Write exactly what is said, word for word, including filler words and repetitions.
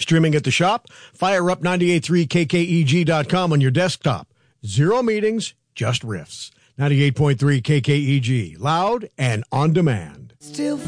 streaming at the shop, fire up nine eight three K K E G dot com on your desktop. Zero meetings, just riffs. ninety-eight point three K K E G, loud and on demand. Still